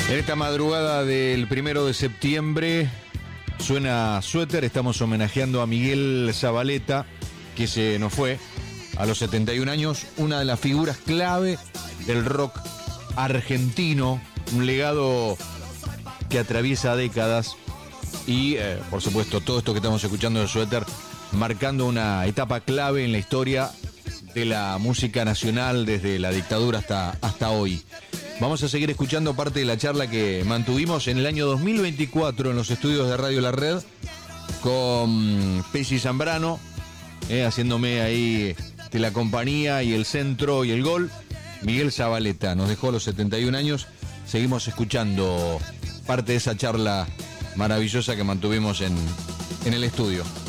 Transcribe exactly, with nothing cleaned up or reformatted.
En esta madrugada del primero de septiembre suena Suéter. Estamos homenajeando a Miguel Zavaleta, que se nos fue a los setenta y un años, una de las figuras clave del rock argentino, un legado que atraviesa décadas y, eh, por supuesto, todo esto que estamos escuchando de Suéter marcando una etapa clave en la historia de la música nacional desde la dictadura hasta, hasta hoy. Vamos a seguir escuchando parte de la charla que mantuvimos en el año dos mil veinticuatro en los estudios de Radio La Red con Pesi Zambrano, eh, haciéndome ahí de la compañía y el centro y el gol. Miguel Zavaleta nos dejó a los setenta y un años. Seguimos escuchando parte de esa charla maravillosa que mantuvimos en, en el estudio.